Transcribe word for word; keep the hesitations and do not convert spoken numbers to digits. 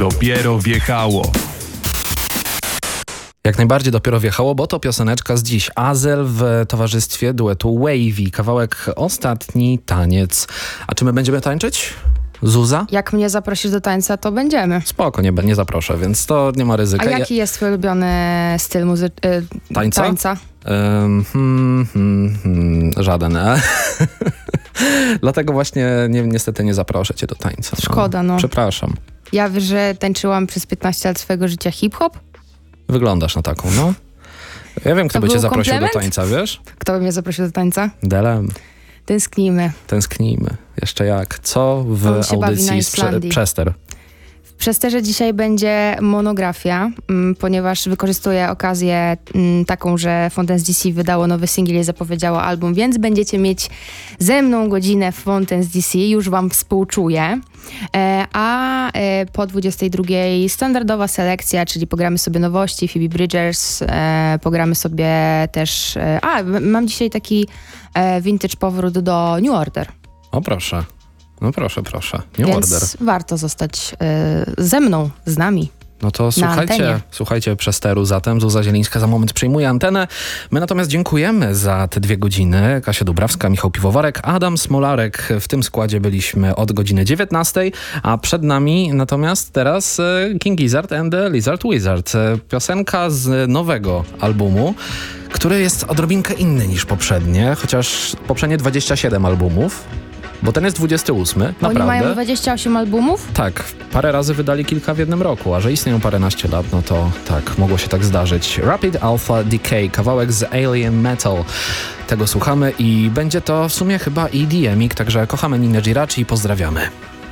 Dopiero wjechało. Jak najbardziej dopiero wjechało, bo to pioseneczka z dziś. Azel w towarzystwie duetu Wavy. Kawałek Ostatni taniec. A czy my będziemy tańczyć? Zuza? Jak mnie zaprosisz do tańca, to będziemy. Spoko, nie, nie zaproszę, więc to nie ma ryzyka. A jaki jest twój ulubiony styl muzy- y- tańca? tańca? Um, hmm, hmm, hmm, żaden. Dlatego właśnie nie, niestety nie zaproszę cię do tańca. Szkoda, no. Przepraszam. Ja wiesz, że tańczyłam przez piętnaście lat swojego życia hip-hop. Wyglądasz na taką, no. Ja wiem, kto To by cię był zaprosił komplement? do tańca, wiesz? Kto by mnie zaprosił do tańca? Delem. Tęsknimy. Tęsknijmy. Jeszcze jak? Co w On się bawi na audycji z prze- Islandii. Przester? W Przesterze dzisiaj będzie monografia, m, ponieważ wykorzystuję okazję m, taką, że Fountains D C wydało nowy singiel i zapowiedziało album, więc będziecie mieć ze mną godzinę w Fountains D C, już wam współczuję. E, a e, po dwudziestej drugiej standardowa selekcja, czyli pogramy sobie nowości, Phoebe Bridgers, e, pogramy sobie też... E, a, m- mam dzisiaj taki e, vintage powrót do New Order. O proszę. No proszę, proszę. New Więc Order. warto zostać e, ze mną, z nami. No to słuchajcie, antenie. słuchajcie Przesteru zatem. Zuza Zielińska za moment przyjmuje antenę. My natomiast dziękujemy za te dwie godziny. Kasia Dubrawska, Michał Piwowarek, Adam Smolarek. W tym składzie byliśmy od godziny dziewiętnastej, a przed nami natomiast teraz e, King Gizzard and the Lizard Wizard. E, Piosenka z nowego albumu, który jest odrobinkę inny niż poprzednie, chociaż poprzednie dwadzieścia siedem albumów. Bo ten jest dwudziesty ósmy, naprawdę. Oni mają dwadzieścia osiem albumów? Tak, parę razy wydali kilka w jednym roku, a że istnieją paręnaście lat, no to tak, mogło się tak zdarzyć. Rapid Alpha Decay, kawałek z Alien Metal. Tego słuchamy i będzie to w sumie chyba E D M-ik, także kochamy Ninę Giraci i pozdrawiamy.